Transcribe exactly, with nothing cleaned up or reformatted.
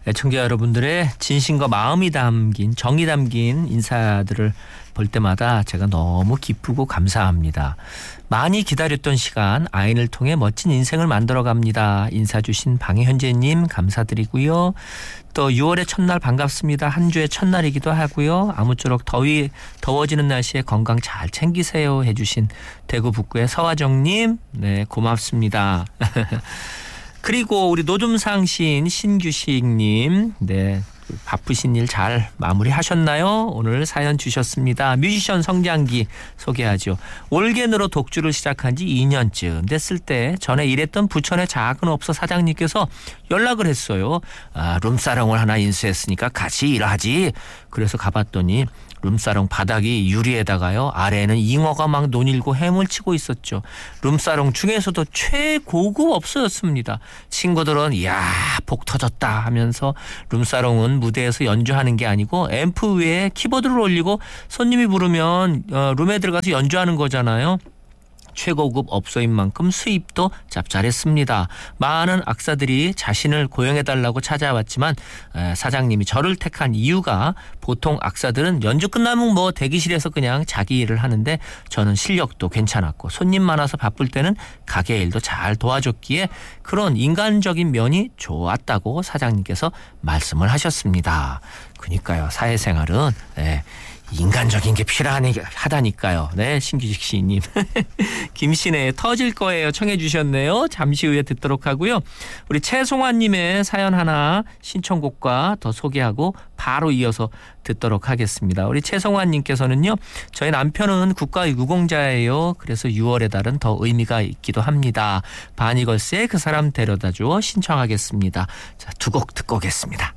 애청자 여러분들의 진심과 마음이 담긴 정이 담긴 인사들을 볼 때마다 제가 너무 기쁘고 감사합니다. 많이 기다렸던 시간 아인을 통해 멋진 인생을 만들어갑니다. 인사 주신 방혜현재님 감사드리고요. 또 유월의 첫날 반갑습니다. 한 주의 첫날이기도 하고요. 아무쪼록 더위 더워지는 날씨에 건강 잘 챙기세요 해주신 대구 북구의 서화정님 네 고맙습니다. 그리고 우리 노tum상 시인 신규식님 네 바쁘신 일 잘 마무리하셨나요? 오늘 사연 주셨습니다. 뮤지션 성장기 소개하죠. 올겐으로 독주를 시작한 지 이 년쯤 됐을 때 전에 일했던 부천의 작은 업소 사장님께서 연락을 했어요. 아, 룸사롱을 하나 인수했으니까 같이 일하지. 그래서 가봤더니 룸사롱 바닥이 유리에다가요. 아래에는 잉어가 막 논일고 해물 치고 있었죠. 룸사롱 중에서도 최고급 업소였습니다. 친구들은 이야 복 터졌다 하면서 룸사롱은 무대에서 연주하는 게 아니고 앰프 위에 키보드를 올리고 손님이 부르면 어, 룸에 들어가서 연주하는 거잖아요. 최고급 업소인 만큼 수입도 짭짤했습니다. 많은 악사들이 자신을 고용해달라고 찾아왔지만 사장님이 저를 택한 이유가 보통 악사들은 연주 끝나면 뭐 대기실에서 그냥 자기 일을 하는데 저는 실력도 괜찮았고 손님 많아서 바쁠 때는 가게 일도 잘 도와줬기에 그런 인간적인 면이 좋았다고 사장님께서 말씀을 하셨습니다. 그러니까요. 사회생활은 네. 인간적인 게 필요하다니까요. 네, 신규식 시인님. 김신혜의 터질 거예요 청해 주셨네요. 잠시 후에 듣도록 하고요. 우리 최송환님의 사연 하나 신청곡과 더 소개하고 바로 이어서 듣도록 하겠습니다. 우리 최송환님께서는요. 저희 남편은 국가유공자예요. 그래서 유월의 달은 더 의미가 있기도 합니다. 바니걸스의 그 사람 데려다줘 신청하겠습니다. 자, 두 곡 듣고 오겠습니다.